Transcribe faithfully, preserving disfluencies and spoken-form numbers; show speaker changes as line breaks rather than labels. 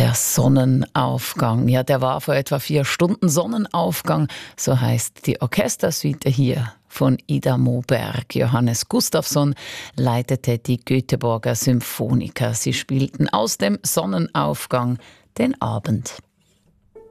Der Sonnenaufgang, ja, der war vor etwa vier Stunden. Sonnenaufgang, so heißt die Orchestersuite hier von Ida Moberg. Johannes Gustafsson leitete die Göteborger Symphoniker. Sie spielten aus dem Sonnenaufgang den Abend.